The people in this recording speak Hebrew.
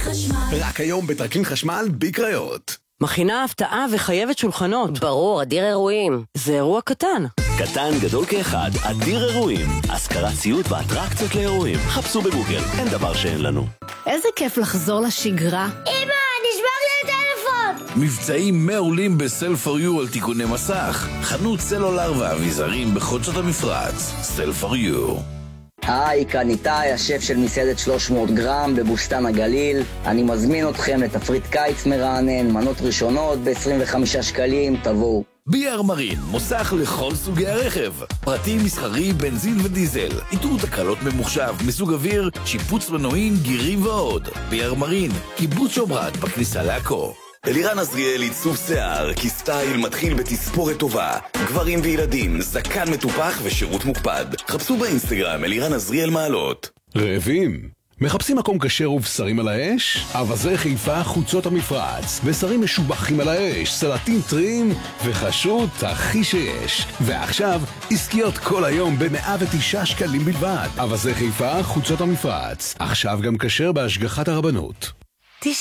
חשמל. רק היום בטרקלין חשמל בקריות. מכינה הפתעה וחייבת שולחנות. ברור, אדיר אירועים. זה אירוע קטן. קטן גדול כאחד, אדיר אירועים. השכרת ציוד ואטרקציות לאירועים. חפשו בגוגל, אין דבר שאין לנו. איזה כיף לחזור לשגרה. אמא, נשבר לי הטלפון. מבצעים מעולים בסל פור יו על תיקוני מסך. חנות סלולר ואביזרים בחוצות המפרץ. סל פור יו. היי, כאן איתי, השף של מסעדת 300 גרם בבוסתן הגליל. אני מזמין אתכם לתפריט קיץ מרענן, מנות ראשונות ב-25 שקלים, תבואו. ביאר מרין, מוסך לכל סוגי הרכב. פרטי מסחרי, בנזין ודיזל. איתור תקלות ממוחשב, מסוג אוויר, שיפוץ מנועים, גירים ועוד. ביאר מרין, קיבוץ שומרת בכניסה לעכו. אלירן עזריאל עיצוב שיער, כי סטייל מתחיל בתספורת טובה. גברים וילדים, זקן מטופח ושירות מוקפד. חפשו באינסטגרם אלירן עזריאל מעלות. רעבים? מחפשים מקום כשר ובשרים על האש? אבזי חיפה, חוצות המפרץ. בשרים משובחים על האש, סלטים טריים וחשות הכי שיש. ועכשיו, עסקיות כל היום ב109 שקלים בלבד. אבזי חיפה, חוצות המפרץ. עכשיו גם כשר בהשגחת הרבנות.